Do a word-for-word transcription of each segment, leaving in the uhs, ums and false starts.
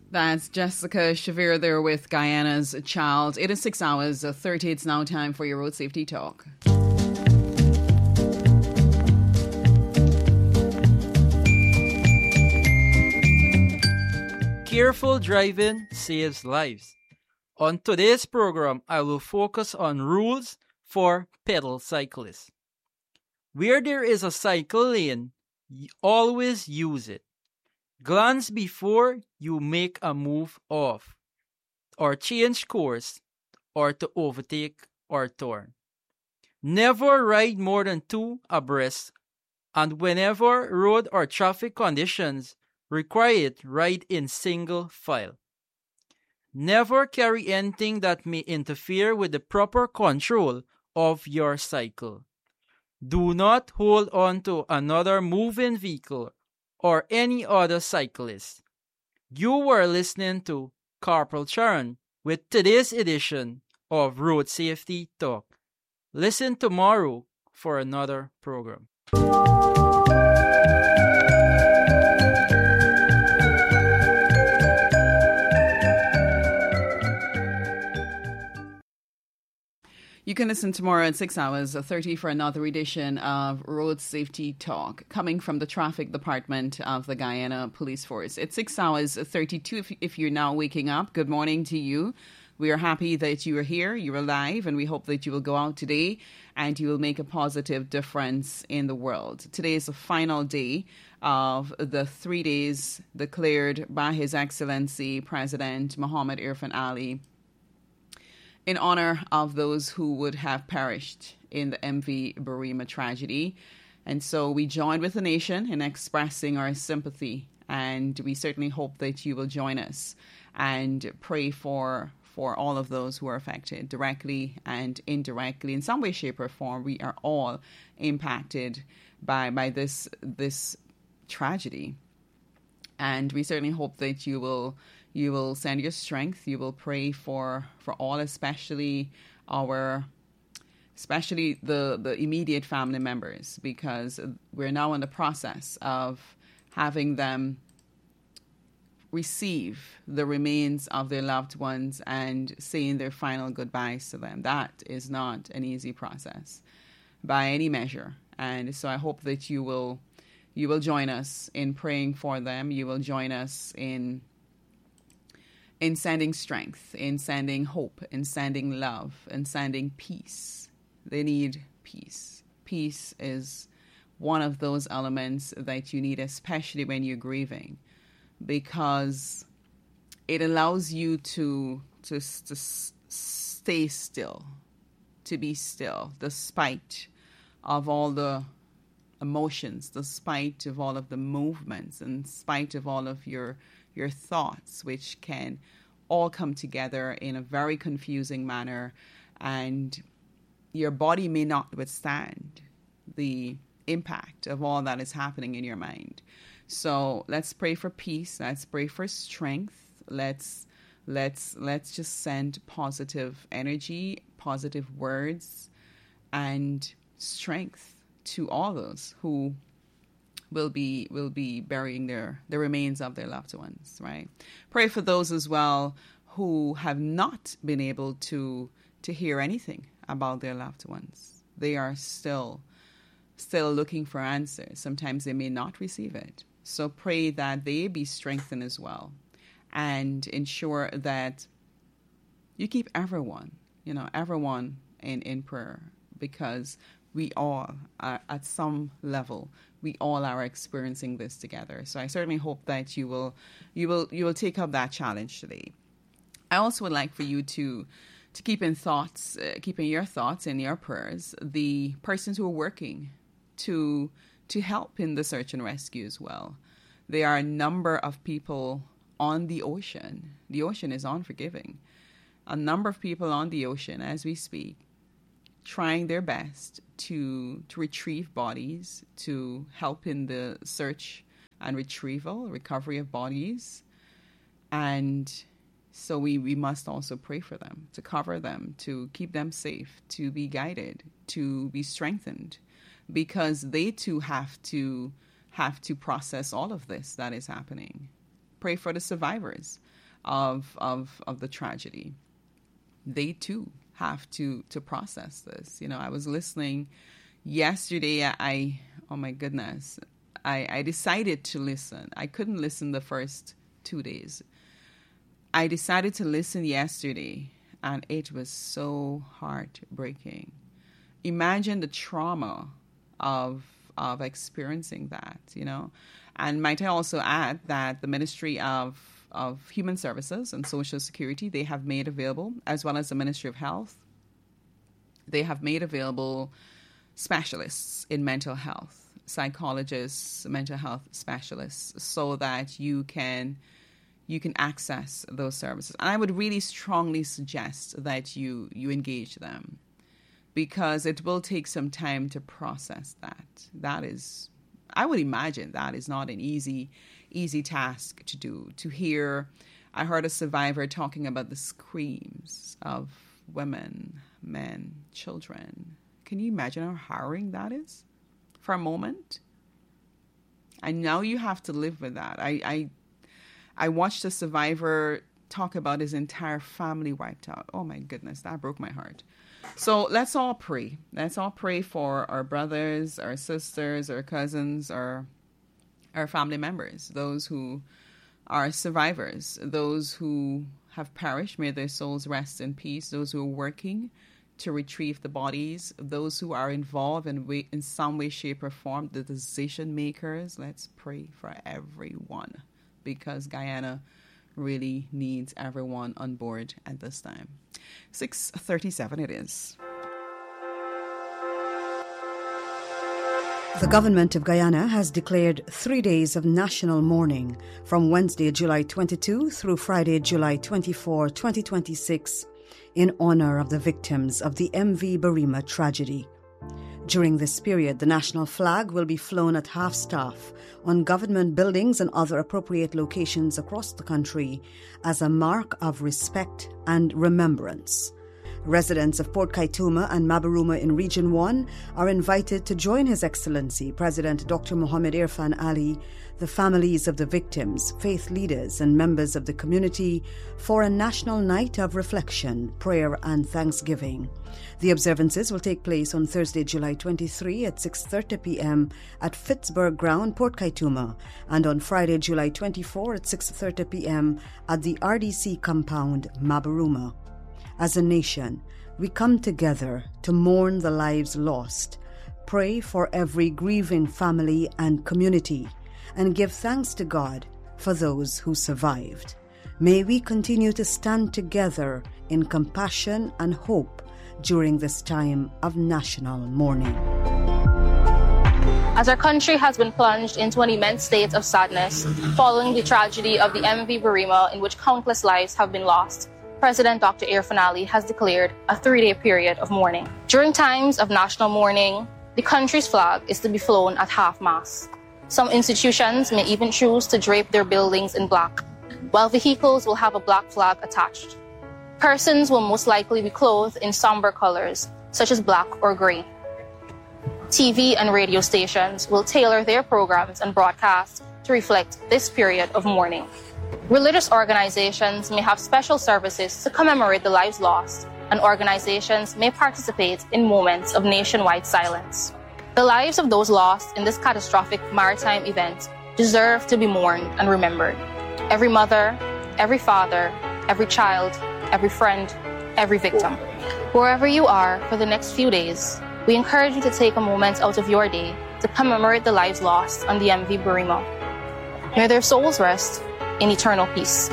That's Jessica Shavir there with Guyana's Child. It is six hours thirty. It's now time for your road safety talk. Careful driving saves lives. On today's program, I will focus on rules for pedal cyclists. Where there is a cycle lane, always use it. Glance before you make a move off, or change course, or to overtake or turn. Never ride more than two abreast, and whenever road or traffic conditions require it, ride in single file. Never carry anything that may interfere with the proper control of your cycle. Do not hold on to another moving vehicle or any other cyclist. You were listening to Corporal Charan with today's edition of Road Safety Talk. Listen tomorrow for another program. You can listen tomorrow at six hours thirty for another edition of Road Safety Talk, coming from the Traffic Department of the Guyana Police Force. It's six hours thirty-two if, if you're now waking up. Good morning to you. We are happy that you are here, you're alive, and we hope that you will go out today and you will make a positive difference in the world. Today is the final day of the three days declared by His Excellency President Muhammad Irfan Ali in honor of those who would have perished in the M V Barima tragedy. And so we join with the nation in expressing our sympathy, and we certainly hope that you will join us and pray for for all of those who are affected directly and indirectly. In some way, shape, or form, we are all impacted by by this this tragedy. And we certainly hope that you will You will send your strength. You will pray for, for all, especially our, especially the, the immediate family members, because we're now in the process of having them receive the remains of their loved ones and saying their final goodbyes to them. That is not an easy process by any measure. And so I hope that you will, you will join us in praying for them. You will join us in in sending strength, in sending hope, in sending love, in sending peace. They need peace. Peace is one of those elements that you need, especially when you're grieving, because it allows you to, to, to stay still, to be still, despite of all the emotions, despite of all of the movements, in spite of all of your your thoughts, which can all come together in a very confusing manner, and your body may not withstand the impact of all that is happening in your mind. So let's pray for peace. Let's pray for strength. Let's let's let's just send positive energy, positive words, and strength to all those who will be will be burying their the remains of their loved ones, right? Pray for those as well who have not been able to to hear anything about their loved ones. They are still still looking for answers. Sometimes they may not receive it. So pray that they be strengthened as well, and ensure that you keep everyone, you know, everyone in, in prayer, because we all are, at some level, we all are experiencing this together. So I certainly hope that you will, you will, you will take up that challenge today. I also would like for you to, to keep in thoughts, uh, keep in your thoughts and your prayers, the persons who are working to, to help in the search and rescue as well. There are a number of people on the ocean. The ocean is unforgiving. A number of people on the ocean as we speak, trying their best to to retrieve bodies, to help in the search and retrieval, recovery of bodies. And so we, we must also pray for them, to cover them, to keep them safe, to be guided, to be strengthened, because they too have to have to process all of this that is happening. pray for the survivors of of of the tragedy. They too have to to process this. You know, I was listening yesterday. I oh my goodness, I, I decided to listen. I couldn't listen the first two days. I decided to listen yesterday, and it was so heartbreaking. Imagine the trauma of of experiencing that, you know. And might I also add that the Ministry of of Human Services and Social Security, they have made available, as well as the Ministry of Health, they have made available specialists in mental health, psychologists, mental health specialists, so that you can you can access those services. And I would really strongly suggest that you you engage them, because it will take some time to process that. That is, I would imagine that is not an easy, easy task to do. To hear, I heard a survivor talking about the screams of women, men, children. Can you imagine how harrowing that is for a moment? And now you have to live with that. I, I, I watched a survivor talk about his entire family wiped out. Oh my goodness, that broke my heart. So let's all pray. Let's all pray for our brothers, our sisters, our cousins, our, our family members, those who are survivors, those who have perished. May their souls rest in peace. Those who are working to retrieve the bodies, those who are involved in way, in some way, shape, or form, the decision makers. Let's pray for everyone, because Guyana really needs everyone on board at this time. six thirty-seven it is. The government of Guyana has declared three days of national mourning from Wednesday, July twenty-second through Friday, July twenty-fourth, twenty twenty-six, in honor of the victims of the M V Barima tragedy. During this period, the national flag will be flown at half-staff on government buildings and other appropriate locations across the country as a mark of respect and remembrance. Residents of Port Kaituma and Mabaruma in Region one are invited to join His Excellency President Doctor Mohammed Irfan Ali, the families of the victims, faith leaders and members of the community for a national night of reflection, prayer and thanksgiving. The observances will take place on Thursday, July twenty-third at six thirty p.m. at Fitzburg Ground, Port Kaituma, and on Friday, July twenty-fourth at six thirty p.m. at the R D C compound, Mabaruma. As a nation, we come together to mourn the lives lost, pray for every grieving family and community, and give thanks to God for those who survived. May we continue to stand together in compassion and hope during this time of national mourning. As our country has been plunged into an immense state of sadness following the tragedy of the M V Barima, in which countless lives have been lost, President Doctor Irfan Ali has declared a three-day period of mourning. During times of national mourning, the country's flag is to be flown at half-mast. Some institutions may even choose to drape their buildings in black, while vehicles will have a black flag attached. Persons will most likely be clothed in somber colors, such as black or gray. T V and radio stations will tailor their programs and broadcasts to reflect this period of mourning. Religious organizations may have special services to commemorate the lives lost, and organizations may participate in moments of nationwide silence. The lives of those lost in this catastrophic maritime event deserve to be mourned and remembered. Every mother, every father, every child, every friend, every victim. Wherever you are for the next few days, we encourage you to take a moment out of your day to commemorate the lives lost on the M V Barima. May their souls rest in eternal peace.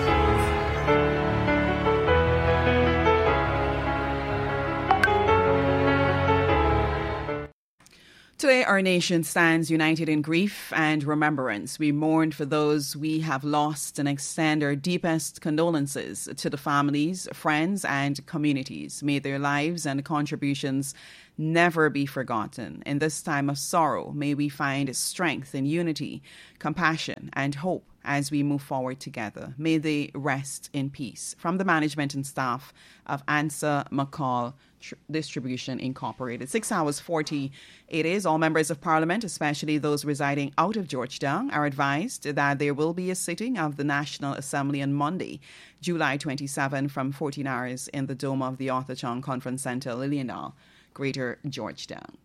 Today, our nation stands united in grief and remembrance. We mourn for those we have lost and extend our deepest condolences to the families, friends, and communities. May their lives and contributions never be forgotten. In this time of sorrow, may we find strength in unity, compassion, and hope as we move forward together. May they rest in peace. From the management and staff of ANSA McCall Tr- Distribution Incorporated. Six hours forty it is. All members of Parliament, especially those residing out of Georgetown, are advised that there will be a sitting of the National Assembly on Monday, July twenty-seventh, from fourteen hours in the Dome of the Arthur Chong Conference Center, Lilienthal, Greater Georgetown.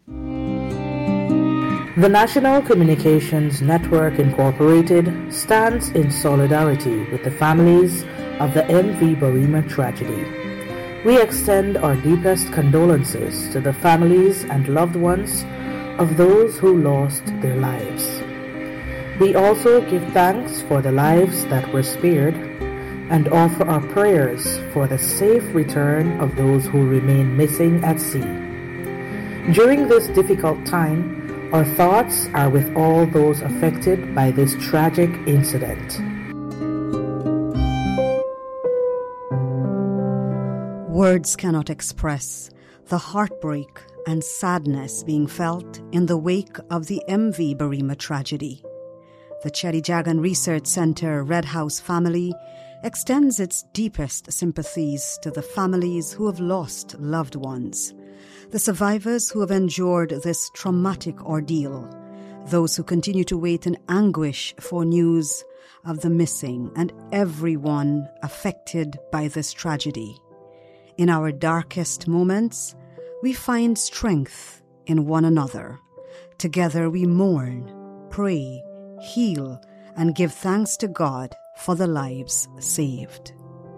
The National Communications Network Incorporated stands in solidarity with the families of the M V Barima tragedy. We extend our deepest condolences to the families and loved ones of those who lost their lives. We also give thanks for the lives that were spared and offer our prayers for the safe return of those who remain missing at sea. During this difficult time, our thoughts are with all those affected by this tragic incident. Words cannot express the heartbreak and sadness being felt in the wake of the M V Barima tragedy. The Cheddi Jagan Research Center Red House family extends its deepest sympathies to the families who have lost loved ones, the survivors who have endured this traumatic ordeal, those who continue to wait in anguish for news of the missing, and everyone affected by this tragedy. In our darkest moments, we find strength in one another. Together we mourn, pray, heal, and give thanks to God for the lives saved.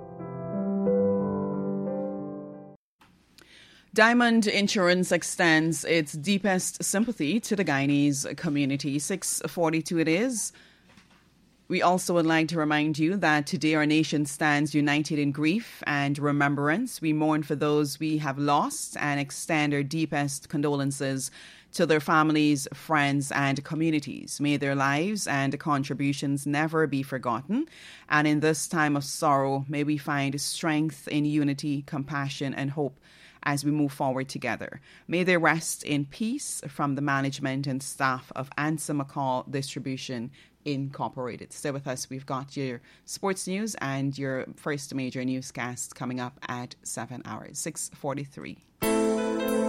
Diamond Insurance extends its deepest sympathy to the Guyanese community. six forty-two it is. We also would like to remind you that today our nation stands united in grief and remembrance. We mourn for those we have lost and extend our deepest condolences to their families, friends, and communities. May their lives and contributions never be forgotten. And in this time of sorrow, may we find strength in unity, compassion, and hope as we move forward together. May they rest in peace. From the management and staff of ANSA McCall Distribution Incorporated. Stay with us. We've got your sports news and your first major newscast coming up at seven hours. six forty-three.